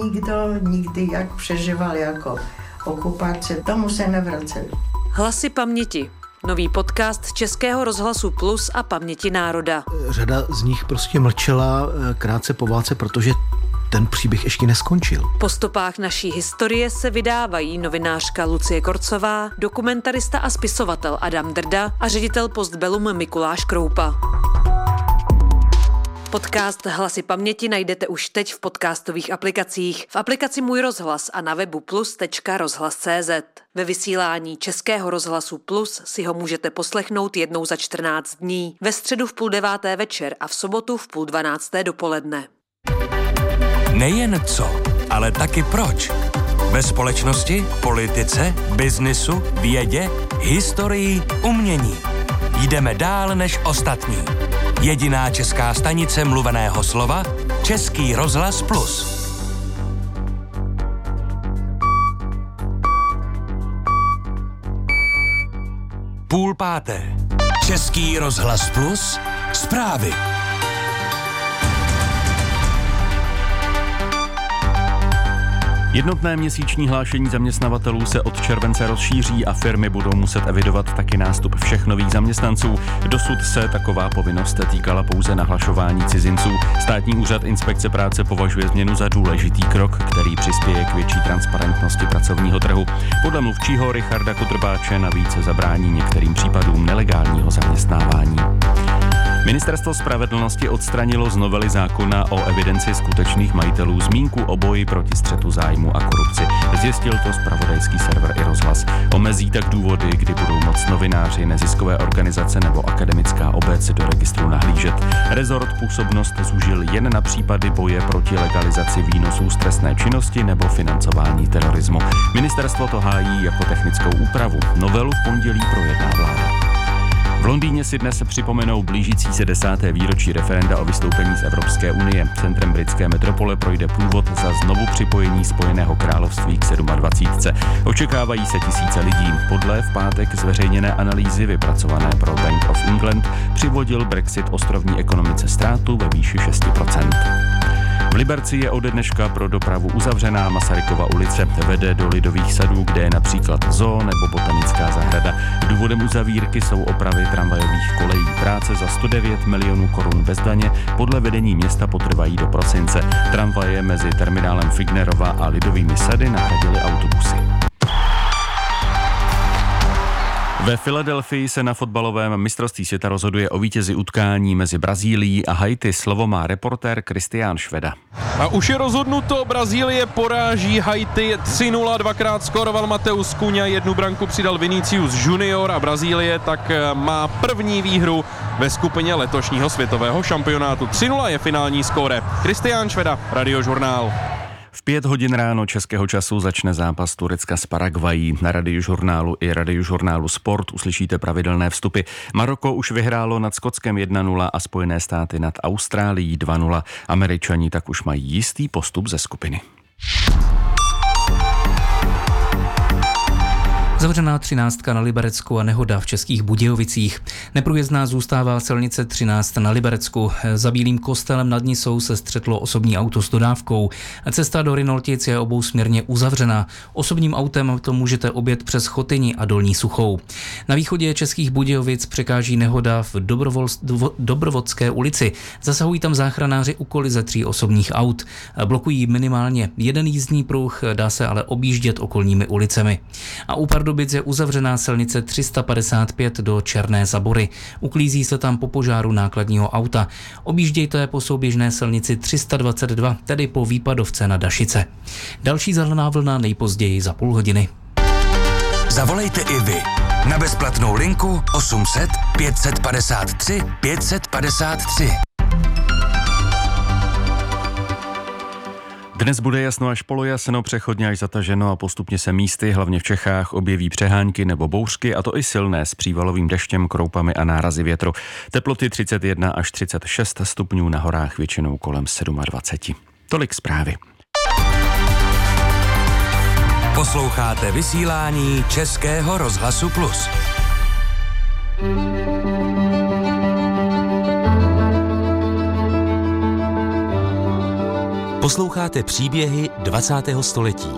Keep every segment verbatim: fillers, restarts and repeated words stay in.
Nikdo nikdy jak přežíval jako okupace, tomu se nevraceli. Hlasy paměti. Nový podcast Českého rozhlasu Plus a Paměti národa. Řada z nich prostě mlčela krátce po válce, protože ten příběh ještě neskončil. Po stopách naší historie se vydávají novinářka Lucie Korcová, dokumentarista a spisovatel Adam Drda a ředitel Postbellum Mikuláš Kroupa. Podcast Hlasy paměti najdete už teď v podcastových aplikacích, v aplikaci Můj rozhlas a na webu plus tečka rozhlas tečka cé zet. Ve vysílání Českého rozhlasu Plus si ho můžete poslechnout jednou za čtrnáct dní, ve středu v půl deváté večer a v sobotu v půl dvanácté dopoledne. Nejen co, ale taky proč. Ve společnosti, politice, biznisu, vědě, historii, umění. Jdeme dál než ostatní. Jediná česká stanice mluveného slova, Český rozhlas Plus. Půl páté. Český rozhlas Plus. Zprávy. Jednotné měsíční hlášení zaměstnavatelů se od července rozšíří a firmy budou muset evidovat taky nástup všech nových zaměstnanců. Dosud se taková povinnost týkala pouze nahlašování cizinců. Státní úřad inspekce práce považuje změnu za důležitý krok, který přispěje k větší transparentnosti pracovního trhu. Podle mluvčího Richarda Kudrbáče navíc zabrání některým případům nelegálního zaměstnávání. Ministerstvo spravedlnosti odstranilo z novely zákona o evidenci skutečných majitelů zmínku o boji proti střetu zájmu a korupci. Zjistil to zpravodajský server i rozhlas. Omezí tak důvody, kdy budou moct novináři, neziskové organizace nebo akademická obec do registru nahlížet. Rezort působnost zúžil jen na případy boje proti legalizaci výnosů z trestné činnosti nebo financování terorismu. Ministerstvo to hájí jako technickou úpravu. Novelu v pondělí projedná vláda. V Londýně si dnes připomenou blížící se desáté výročí referenda o vystoupení z Evropské unie. Centrem britské metropole projde průvod za znovu připojení Spojeného království k dvacítce sedm. Očekávají se tisíce lidí. Podle v pátek zveřejněné analýzy vypracované pro Bank of England přivodil Brexit ostrovní ekonomice ztrátu ve výši šest procent. V Liberci je ode dneška pro dopravu uzavřená. Masarykova ulice vede do Lidových sadů, kde je například zoo nebo botanická zahrada. Důvodem uzavírky jsou opravy tramvajových kolejí. Práce za sto devět milionů korun bez daně podle vedení města potrvají do prosince. Tramvaje mezi terminálem Fignerova a Lidovými sady nahradily autobusy. Ve Filadelfii se na fotbalovém mistrovství světa rozhoduje o vítězi utkání mezi Brazílií a Haiti. Slovo má reportér Kristián Šveda. A už je rozhodnuto, Brazílie poráží Haiti tři nula, dvakrát skóroval Mateus Cunha, jednu branku přidal Vinicius Junior a Brazílie tak má první výhru ve skupině letošního světového šampionátu. tři nula je finální skóre. Kristián Šveda, Radiožurnál. V pět hodin ráno českého času začne zápas Turecka s Paraguají. Na Radiožurnálu i Radiožurnálu Sport uslyšíte pravidelné vstupy. Maroko už vyhrálo nad Skotskem jedna nula a Spojené státy nad Austrálií dva nula. Američani tak už mají jistý postup ze skupiny. Zavřená třináctka na Liberecku a nehoda v Českých Budějovicích. Neprůjezdná zůstává silnice třináct na Liberecku. Za Bílým kostelem nad Nisou se střetlo osobní auto s dodávkou. Cesta do Rynoltic je obousměrně uzavřená. Osobním autem to můžete objet přes Chotyni a Dolní Suchou. Na východě Českých Budějovic překáží nehoda v Dobrovol, Dobrovodské ulici. Zasahují tam záchranáři u kolize tří osobních aut. Blokují minimálně jeden jízdní pruh, dá se ale objíždět okolními ulicemi. A u Pardubic je uzavřená silnice tři sta padesát pět do Černé Zabory. Uklízí se tam po požáru nákladního auta. Objíždějte po souběžné silnici tři sta dvacet dva, tedy po Výpadovce na Dašice. Další zelená vlna nejpozději za půl hodiny. Zavolejte i vy na bezplatnou linku osm set pět set padesát tři pět set padesát tři. Dnes bude jasno až polojasno, přechodně až zataženo a postupně se místy, hlavně v Čechách, objeví přehánky nebo bouřky, a to i silné s přívalovým deštěm, kroupami a nárazy větru. Teploty třicet jedna až třicet šest stupňů, na horách většinou kolem dvacet sedm. Tolik zprávy. Posloucháte vysílání Českého rozhlasu Plus. Posloucháte příběhy dvacátého století.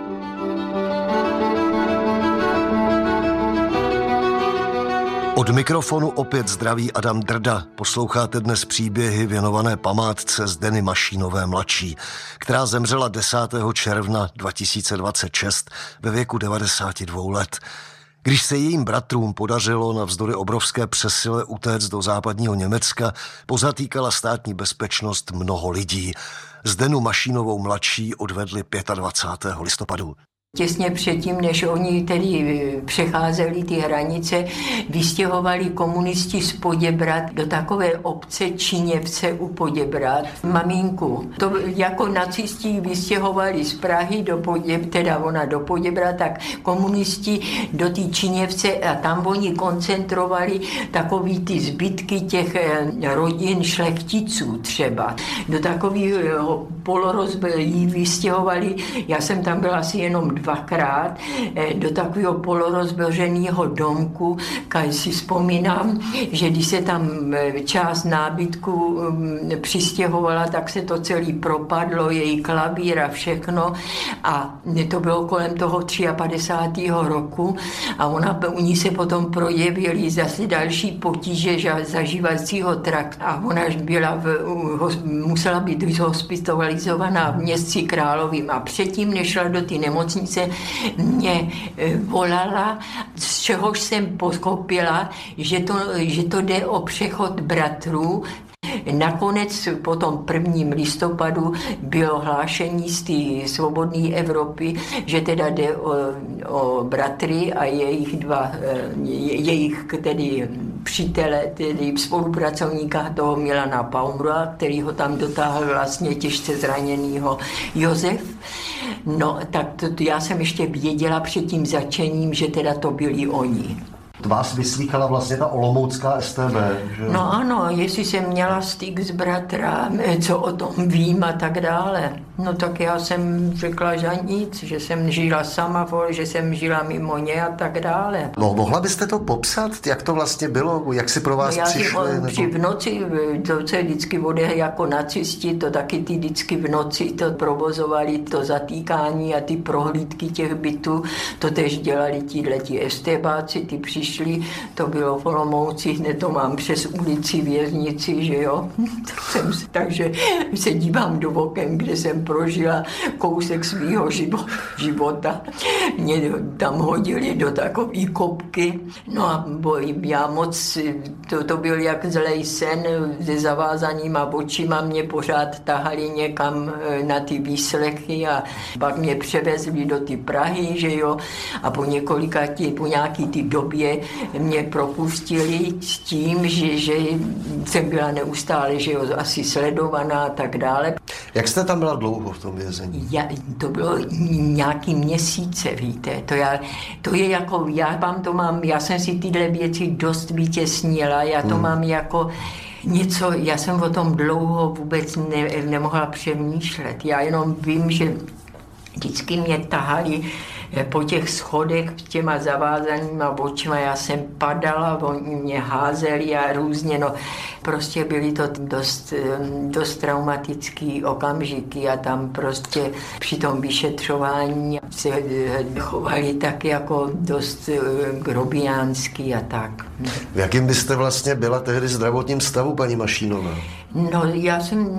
Od mikrofonu opět zdraví Adam Drda. Posloucháte dnes příběhy věnované památce Zdeny Mašínové mladší, která zemřela desátého června dva tisíce dvacet šest ve věku devadesáti dvou let. Když se jejím bratrům podařilo navzdory obrovské přesile utéct do západního Německa, pozatýkala státní bezpečnost mnoho lidí. Zdenu Mašínovou mladší odvedli dvacátého pátého listopadu. Těsně předtím, než oni tedy přecházeli ty hranice, vystěhovali komunisti z Poděbrad do takové obce Činěvce u Poděbrad maminku. To jako nacisti vystěhovali z Prahy do Poděbrad, teda ona do Poděbrad, tak komunisti do té Činěvce a tam oni koncentrovali takový ty zbytky těch rodin šlechticů třeba. Do takového polorozbějí vystěhovali, já jsem tam byla asi jenom dvakrát, do takového polorozbořeného domku, když si vzpomínám, že když se tam část nábytku přistěhovala, tak se to celý propadlo, její klavír a všechno a to bylo kolem toho padesátého třetího roku a ona, u ní se potom projevily zase další potíže zažívacího traktu a ona byla v, musela být hospitalizovaná v městci Královým a předtím, než šla do té nemocnice, mě volala, z čehož jsem pochopila, že to, že to jde o přechod bratrů. Nakonec po tom prvním listopadu bylo hlášení z té svobodné Evropy, že teda jde o, o bratry a jejich dva, jejich tedy přítele, tedy spolupracovníka toho Milana Paumra, který ho tam dotáhl vlastně těžce zraněnýho Josef. No, tak to, to já jsem ještě věděla před tím začením, že teda to byli oni. Vás vyslýchala vlastně ta olomoucká S T B, že? No ano, jestli jsem měla styk s bratrem, co o tom vím a tak dále. No tak já jsem řekla, že nic, že jsem žila sama, že jsem žila mimo ně a tak dále. No mohla byste to popsat, jak to vlastně bylo, jak si pro vás no, já přišli? Já nebo... při v noci, to se vždycky vode jako nacisti, to taky ty vždycky v noci to provozovali, to zatýkání a ty prohlídky těch bytů, to tež dělali tíhleti estébáci, ty přišli, to bylo v Olomouci, hned to mám přes ulici Věznici, že jo. Takže se dívám do oken, kde jsem prožila kousek svýho života. Mě tam hodili do takové kopky. No a já moc, to, to byl jak zlej sen, se zavázanýma očima mě pořád tahali někam na ty výslechy a pak mě převezli do ty Prahy, že jo. A po několika, tí, po nějaký ty době mě propustili s tím, že, že jsem byla neustále, že jo, asi sledovaná a tak dále. Jak jste tam byla dlouho v tom vězení? Já, to bylo nějaký měsíce, víte. To, já, to je jako, já vám to mám, já jsem si tyhle věci dost vytěsnila, já to hmm. mám jako něco, já jsem o tom dlouho vůbec ne, nemohla přemýšlet. Já jenom vím, že vždycky mě tahali po těch schodech těma zavázanýma očima, já jsem padala, oni mě házeli a různě, no prostě byly to dost, dost traumatický okamžiky a tam prostě při tom vyšetřování se chovali tak jako dost grobiánský a tak. V jakým byste vlastně byla tehdy zdravotním stavu, paní Mašínová? No, já jsem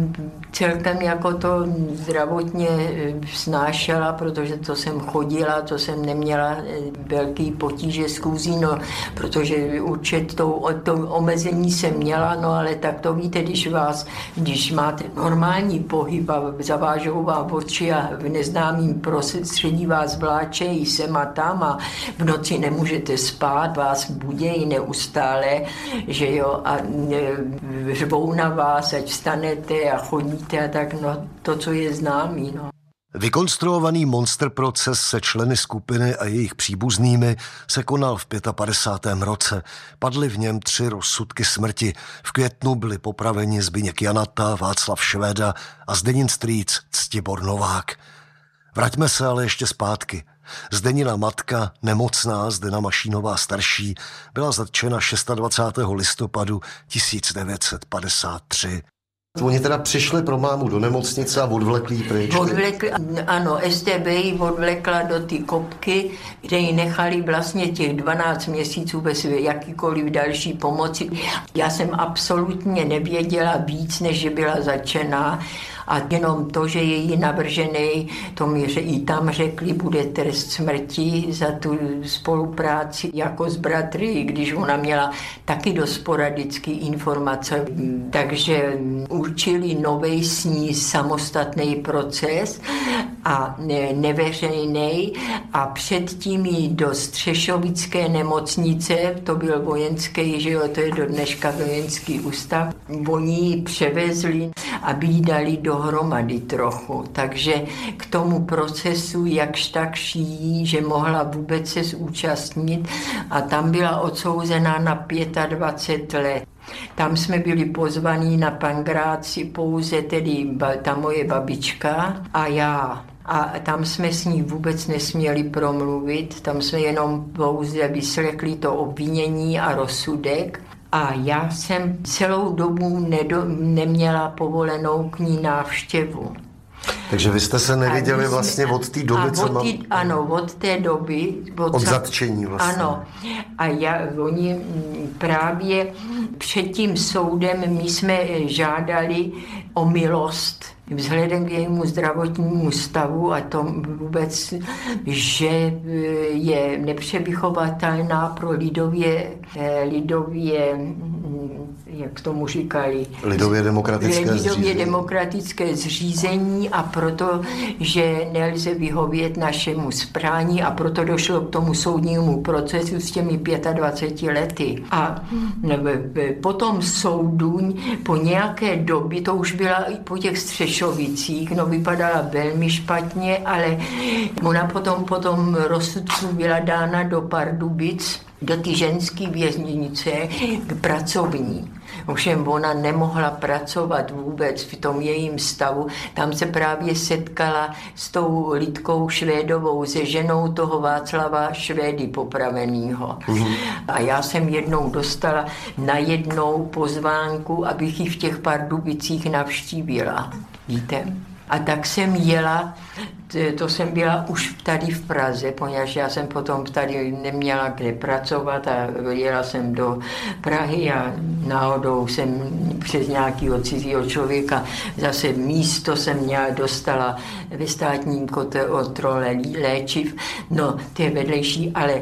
celkem jako to zdravotně snášela, protože to jsem chodila, to jsem neměla velký potíže s kůzí, no, protože určitě to, to omezení jsem měla, no ale tak to víte, když vás, když máte normální pohyb a zavážou vám oči a v neznámým prostředí vás vláčejí sem a tam a v noci nemůžete spát, vás budějí neustále, že jo, a řvou na vás, ať vstanete a chodíte a tak, no to, co je známý, no. Vykonstruovaný monster proces se členy skupiny a jejich příbuznými se konal v padesátém pátém roce. Padly v něm tři rozsudky smrti. V květnu byli popraveni Zbyněk Janata, Václav Švéda a Zdenin strýc Ctibor Novák. Vraťme se ale ještě zpátky. Zdenina matka, nemocná Zdena Mašínová starší, byla zatčena dvacátého šestého listopadu tisíc devět set padesát tři. Oni teda přišli pro mámu do nemocnice a odvlekli ji pryč. Odvlekli, ano, S T B ji odvlekla do ty kopky, kde ji nechali vlastně těch dvanáct měsíců bez jakýkoliv další pomoci. Já jsem absolutně nevěděla víc, než že byla začená. A jenom to, že je jí navržený, to mi i tam řekli, bude trest smrti za tu spolupráci jako s bratry, když ona měla taky dost sporadické informace. Takže určili novej s ní samostatný proces a neveřejný a předtím jí do Střešovické nemocnice, to byl vojenský, že jo, to je do dneška vojenský ústav, oni ji převezli, aby jí dali dohromady trochu. Takže k tomu procesu jakž takž jí, že mohla vůbec se zúčastnit a tam byla odsouzená na dvacet pět let. Tam jsme byli pozvaní na Pangráci pouze tedy ta moje babička a já. A tam jsme s ní vůbec nesměli promluvit, tam jsme jenom pouze vyslechli to obvinění a rozsudek. A já jsem celou dobu nedo, neměla povolenou k ní návštěvu. Takže vy jste se neviděli jsme, vlastně od té doby, co mám... Tý, ano, od té doby. Od, od zatčení vlastně. Ano. A já, oni právě před tím soudem my jsme žádali o milost vzhledem k jejímu zdravotnímu stavu a to vůbec, že je nepřevychovatelná pro lidově, lidově jak tomu říkali, lidově demokratické lidově zřízení. demokratické zřízení a proto, že nelze vyhovět našemu sprání a proto došlo k tomu soudnímu procesu s těmi dvaceti pěti lety. A po tom soudu, po nějaké době, to už byla i po těch Střešovicích, no vypadala velmi špatně, ale ona potom po tom rozsudku byla dána do Pardubic, do ty ženské věznice pracovní. Ovšem ona nemohla pracovat vůbec v tom jejím stavu. Tam se právě setkala s tou Lidkou Švédovou, se ženou toho Václava Švédy popravenýho. Mm-hmm. A já jsem jednou dostala na jednou pozvánku, abych ji v těch Pardubicích navštívila. Víte? A tak jsem jela, to jsem byla už tady v Praze, poněvadž já jsem potom tady neměla kde pracovat a jela jsem do Prahy a náhodou jsem přes nějakého cizího člověka zase místo jsem měla, dostala ve státním kontrole léčiv, no to je vedlejší, ale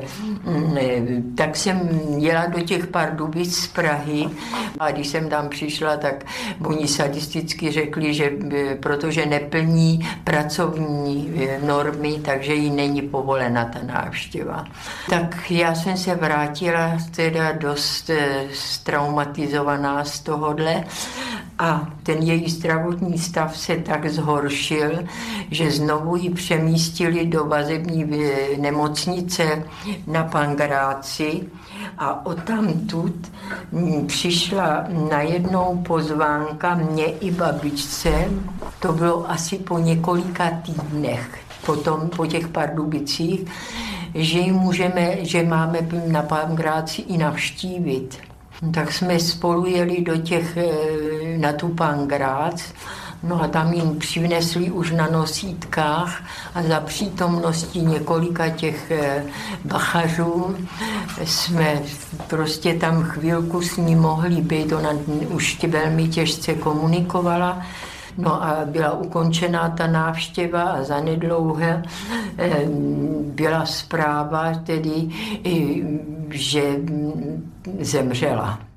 tak jsem jela do těch Pardubic z Prahy a když jsem tam přišla, tak oni sadisticky řekli, že protože neplní pracovní normy, takže jí není povolena ta návštěva. Tak já jsem se vrátila teda dost traumatizovaná z tohohle a ten její zdravotní stav se tak zhoršil, že znovu ji přemístili do vazební nemocnice na Pangráci a odtamtud přišla najednou pozvánka mě i babičce, to bylo asi po několika týdnech, potom po těch Pardubicích, že ji můžeme, že máme na Pangráci i navštívit. Tak jsme spolu jeli do těch, na tu Pangrác, no a tam jim přinesli už na nosítkách a za přítomnosti několika těch bachařů jsme prostě tam chvilku s ní mohli být, ona už velmi těžce komunikovala. No a byla ukončená ta návštěva a zanedlouho byla zpráva tedy, že zemřela.